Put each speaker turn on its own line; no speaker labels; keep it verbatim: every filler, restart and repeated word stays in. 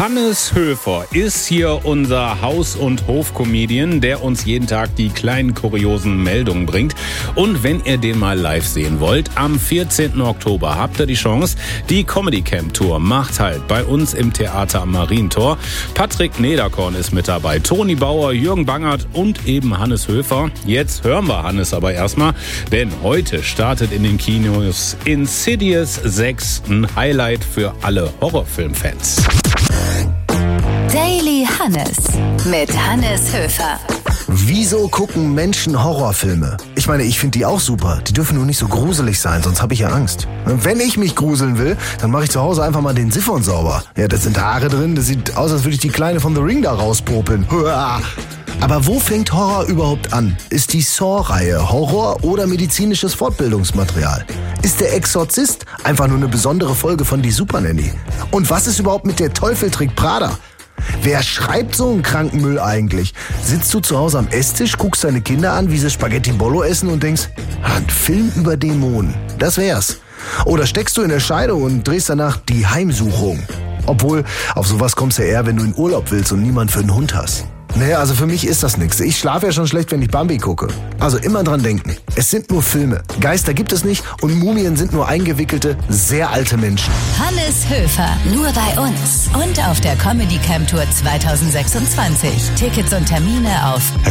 Hannes Höfer ist hier unser Haus- und Hof-Comedian, der uns jeden Tag die kleinen kuriosen Meldungen bringt. Und wenn ihr den mal live sehen wollt, am vierzehnten Oktober habt ihr die Chance. Die Comedy Camp Tour macht halt bei uns im Theater am Marientor. Patrick Nederkorn ist mit dabei, Toni Bauer, Jürgen Bangert und eben Hannes Höfer. Jetzt hören wir Hannes aber erstmal, denn heute startet in den Kinos Insidious sechs, ein Highlight für alle Horrorfilmfans.
Daily Hannes mit Hannes Höfer.
Wieso gucken Menschen Horrorfilme? Ich meine, ich finde die auch super. Die dürfen nur nicht so gruselig sein, sonst habe ich ja Angst. Wenn ich mich gruseln will, dann mache ich zu Hause einfach mal den Siphon sauber. Ja, da sind Haare drin, das sieht aus, als würde ich die Kleine von The Ring da rauspopeln. Aber wo fängt Horror überhaupt an? Ist die Saw-Reihe Horror oder medizinisches Fortbildungsmaterial? Ist der Exorzist einfach nur eine besondere Folge von Die Supernanny? Und was ist überhaupt mit der Teufel trägt Prada? Wer schreibt so einen kranken Müll eigentlich? Sitzt du zu Hause am Esstisch, guckst deine Kinder an, wie sie Spaghetti Bollo essen und denkst, ein Film über Dämonen, das wär's. Oder steckst du in der Scheidung und drehst danach Die Heimsuchung? Obwohl, auf sowas kommst du ja eher, wenn du in Urlaub willst und niemand für einen Hund hast. Naja, also für mich ist das nichts. Ich schlafe ja schon schlecht, wenn ich Bambi gucke. Also immer dran denken. Es sind nur Filme. Geister gibt es nicht und Mumien sind nur eingewickelte, sehr alte Menschen.
Hannes Höfer, nur bei uns. Und auf der Comedy Camp Tour zwanzig sechsundzwanzig. Tickets und Termine auf